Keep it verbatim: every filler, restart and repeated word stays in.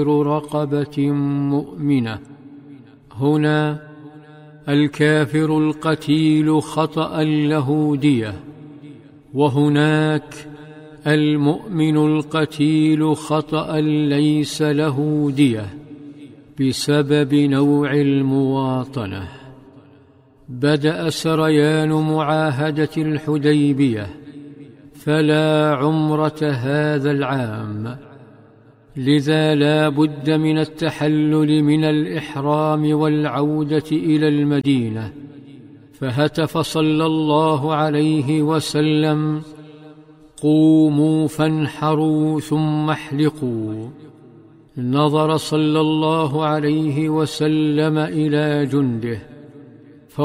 رقبة مؤمنة. هنا الكافر القتيل خطأ له دية، وهناك المؤمن القتيل خطأ ليس له دية بسبب نوع المواطنة. بدأ سريان معاهدة الحديبية، فلا عمرة هذا العام، لذا لا بد من التحلل من الإحرام والعودة إلى المدينة. فهتف صلى الله عليه وسلم: قوموا فانحروا ثم احلقوا. نظر صلى الله عليه وسلم إلى جنده